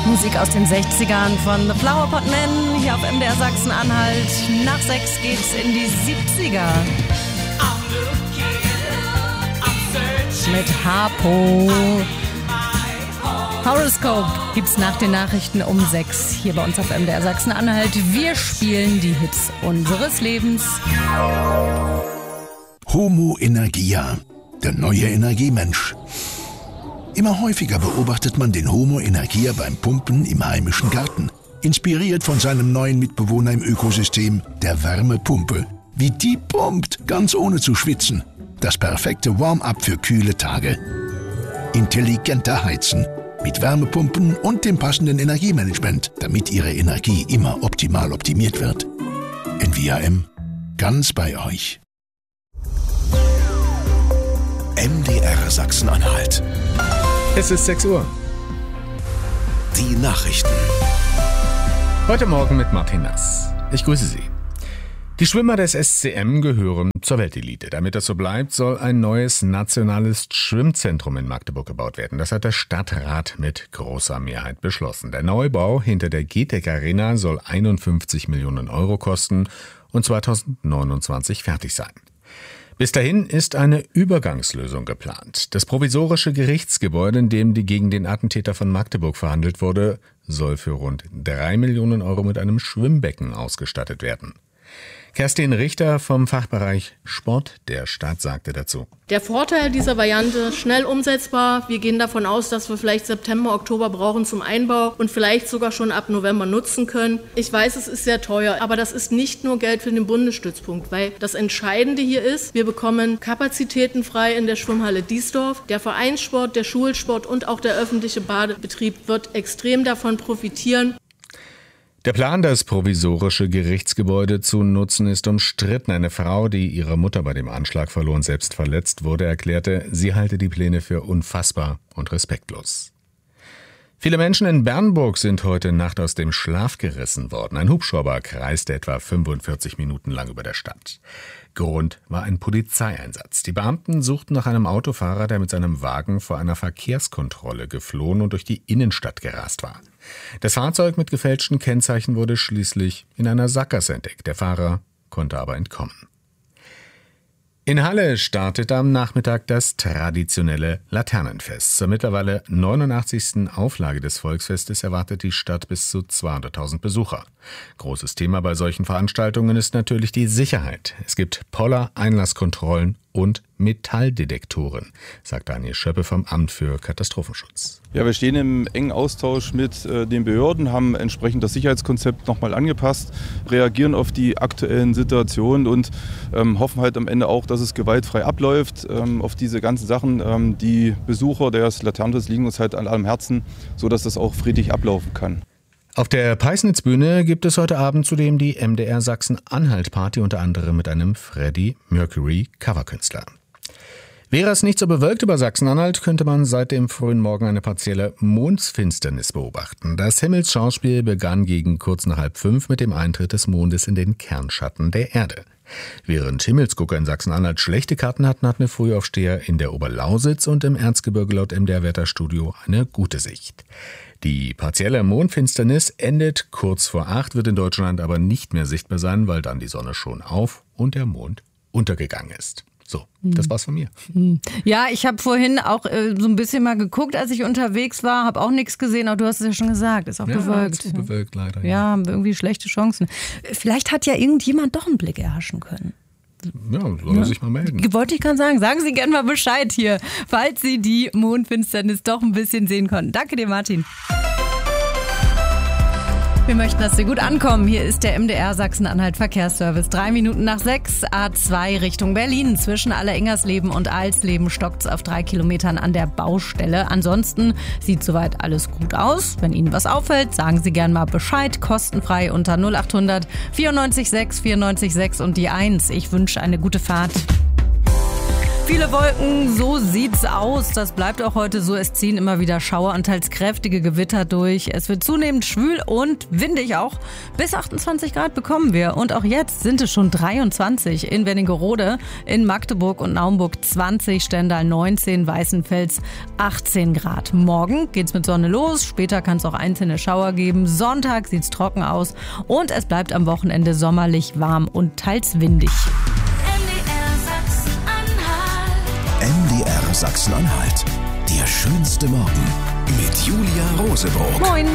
Musik aus den 60ern von The Flower Pot Men hier auf MDR Sachsen-Anhalt. Nach 6 geht's in die 70er. Mit Harpo. Horoscope gibt's nach den Nachrichten um 6 hier bei uns auf MDR Sachsen-Anhalt. Wir spielen die Hits unseres Lebens. Homo Energia, der neue Energiemensch. Immer häufiger beobachtet man den Homo Energia beim Pumpen im heimischen Garten. Inspiriert von seinem neuen Mitbewohner im Ökosystem, der Wärmepumpe. Wie die pumpt, ganz ohne zu schwitzen. Das perfekte Warm-up für kühle Tage. Intelligenter Heizen. Mit Wärmepumpen und dem passenden Energiemanagement, damit Ihre Energie immer optimal optimiert wird. NVAM, ganz bei euch. MDR Sachsen-Anhalt. Es ist 6 Uhr. Die Nachrichten. Heute Morgen mit Martin Nass. Ich grüße Sie. Die Schwimmer des SCM gehören zur Weltelite. Damit das so bleibt, soll ein neues nationales Schwimmzentrum in Magdeburg gebaut werden. Das hat der Stadtrat mit großer Mehrheit beschlossen. Der Neubau hinter der GTEC Arena soll 51 Millionen Euro kosten und 2029 fertig sein. Bis dahin ist eine Übergangslösung geplant. Das provisorische Gerichtsgebäude, in dem gegen den Attentäter von Magdeburg verhandelt wurde, soll für rund 3 Millionen Euro mit einem Schwimmbecken ausgestattet werden. Kerstin Richter vom Fachbereich Sport der Stadt sagte dazu: Der Vorteil dieser Variante, schnell umsetzbar. Wir gehen davon aus, dass wir vielleicht September, Oktober brauchen zum Einbau und vielleicht sogar schon ab November nutzen können. Ich weiß, es ist sehr teuer, aber das ist nicht nur Geld für den Bundesstützpunkt, weil das Entscheidende hier ist, wir bekommen Kapazitäten frei in der Schwimmhalle Diesdorf. Der Vereinssport, der Schulsport und auch der öffentliche Badebetrieb wird extrem davon profitieren. Der Plan, das provisorische Gerichtsgebäude zu nutzen, ist umstritten. Eine Frau, die ihre Mutter bei dem Anschlag verlor und selbst verletzt wurde, erklärte, sie halte die Pläne für unfassbar und respektlos. Viele Menschen in Bernburg sind heute Nacht aus dem Schlaf gerissen worden. Ein Hubschrauber kreiste etwa 45 Minuten lang über der Stadt. Grund war ein Polizeieinsatz. Die Beamten suchten nach einem Autofahrer, der mit seinem Wagen vor einer Verkehrskontrolle geflohen und durch die Innenstadt gerast war. Das Fahrzeug mit gefälschten Kennzeichen wurde schließlich in einer Sackgasse entdeckt. Der Fahrer konnte aber entkommen. In Halle startet am Nachmittag das traditionelle Laternenfest. Zur mittlerweile 89. Auflage des Volksfestes erwartet die Stadt bis zu 200.000 Besucher. Großes Thema bei solchen Veranstaltungen ist natürlich die Sicherheit. Es gibt Poller, Einlasskontrollen und Metalldetektoren, sagt Daniel Schöppe vom Amt für Katastrophenschutz. Ja, wir stehen im engen Austausch mit den Behörden, haben entsprechend das Sicherheitskonzept nochmal angepasst, reagieren auf die aktuellen Situationen und hoffen halt am Ende auch, dass es gewaltfrei abläuft. Auf diese ganzen Sachen, die Besucher des Laternenfestes liegen uns halt an allem Herzen, sodass das auch friedlich ablaufen kann. Auf der Peisnitzbühne gibt es heute Abend zudem die MDR Sachsen-Anhalt-Party, unter anderem mit einem Freddie Mercury Coverkünstler. Wäre es nicht so bewölkt über Sachsen-Anhalt, könnte man seit dem frühen Morgen eine partielle Mondfinsternis beobachten. Das Himmelsschauspiel begann gegen kurz nach 4:30 mit dem Eintritt des Mondes in den Kernschatten der Erde. Während Himmelsgucker in Sachsen-Anhalt schlechte Karten hatten eine Frühaufsteher in der Oberlausitz und im Erzgebirge laut MDR-Wetterstudio eine gute Sicht. Die partielle Mondfinsternis endet kurz vor 8, wird in Deutschland aber nicht mehr sichtbar sein, weil dann die Sonne schon auf und der Mond untergegangen ist. So, das war's von mir. Ja, ich habe vorhin auch so ein bisschen mal geguckt, als ich unterwegs war, habe auch nichts gesehen, aber du hast es ja schon gesagt, ist auch bewölkt. Ja, bewölkt leider. Ja, haben irgendwie schlechte Chancen. Vielleicht hat ja irgendjemand doch einen Blick erhaschen können. Ja, soll er sich mal melden. Wollte ich gerade sagen, sagen Sie gerne mal Bescheid hier, falls Sie die Mondfinsternis doch ein bisschen sehen konnten. Danke dir, Martin. Wir möchten, dass Sie gut ankommen. Hier ist der MDR Sachsen-Anhalt Verkehrsservice. 3 Minuten nach 6, A2 Richtung Berlin. Zwischen Alleringersleben und Alsleben stockt es auf 3 Kilometern an der Baustelle. Ansonsten sieht soweit alles gut aus. Wenn Ihnen was auffällt, sagen Sie gern mal Bescheid. Kostenfrei unter 0800 94 6 94 6 und die 1. Ich wünsche eine gute Fahrt. Viele Wolken, so sieht's aus. Das bleibt auch heute so. Es ziehen immer wieder Schauer und teils kräftige Gewitter durch. Es wird zunehmend schwül und windig auch. Bis 28 Grad bekommen wir. Und auch jetzt sind es schon 23 in Wernigerode, in Magdeburg und Naumburg 20, Stendal 19, Weißenfels 18 Grad. Morgen geht's mit Sonne los. Später kann es auch einzelne Schauer geben. Sonntag sieht's trocken aus. Und es bleibt am Wochenende sommerlich warm und teils windig. MDR Sachsen-Anhalt. Der schönste Morgen mit Julia Roseburg. Moin.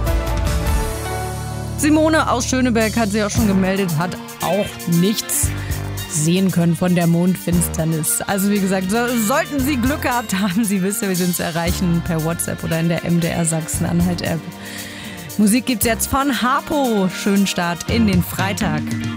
Simone aus Schöneberg hat sich auch schon gemeldet, hat auch nichts sehen können von der Mondfinsternis. Also wie gesagt, sollten Sie Glück gehabt haben, Sie wissen, wir sind zu erreichen per WhatsApp oder in der MDR Sachsen-Anhalt App. Musik gibt's jetzt von Harpo. Schönen Start in den Freitag.